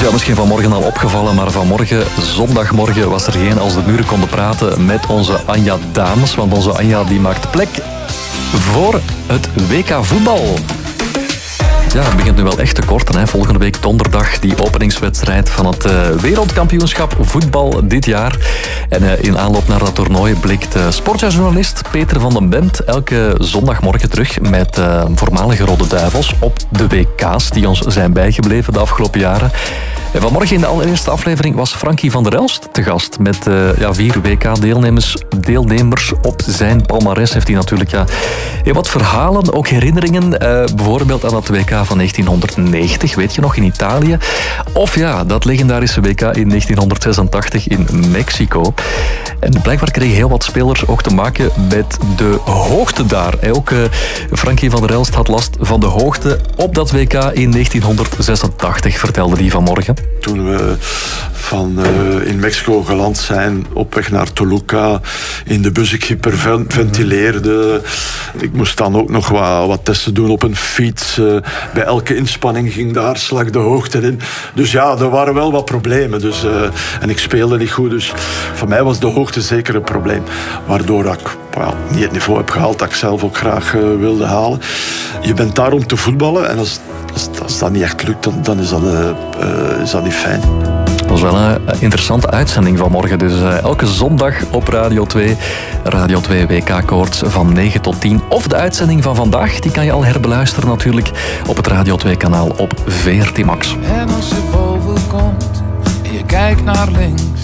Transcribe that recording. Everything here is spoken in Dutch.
Ja, misschien vanmorgen al opgevallen, maar vanmorgen, zondagmorgen, was er geen als de muren konden praten met onze Anja Dames. Want onze Anja die maakt plek voor het WK voetbal. Ja, het begint nu wel echt te korten. Hè. Volgende week donderdag die openingswedstrijd van het wereldkampioenschap voetbal dit jaar. En in aanloop naar dat toernooi blikt sportjournalist Peter van den Bent elke zondagmorgen terug met voormalige Rode Duivels op de WK's die ons zijn bijgebleven de afgelopen jaren. En vanmorgen in de allereerste aflevering was Frankie van der Elst te gast met 4 WK-deelnemers op zijn palmares. Heeft hij natuurlijk heel wat verhalen, ook herinneringen. Bijvoorbeeld aan dat WK van 1990, weet je nog, in Italië. Of dat legendarische WK in 1986 in Mexico. En blijkbaar kregen heel wat spelers ook te maken met de hoogte daar. Ook Frankie van der Elst had last van de hoogte op dat WK in 1986, vertelde hij vanmorgen. Toen we in Mexico geland zijn, op weg naar Toluca, in de bus ik hyperventileerde. Ik moest dan ook nog wat testen doen op een fiets. Bij elke inspanning ging de hartslag de hoogte in. Dus ja, er waren wel wat problemen. En ik speelde niet goed, dus voor mij was de hoogte zeker een probleem. Waardoor ik niet het niveau heb gehaald dat ik zelf ook graag wilde halen. Je bent daar om te voetballen en als dat niet echt lukt, dan is dat niet fijn. Dat was wel een interessante uitzending vanmorgen. Dus elke zondag op Radio 2. Radio 2 WK-koorts van 9 tot 10. Of de uitzending van vandaag, die kan je al herbeluisteren natuurlijk op het Radio 2-kanaal op VRT Max. En als je boven komt en je kijkt naar links,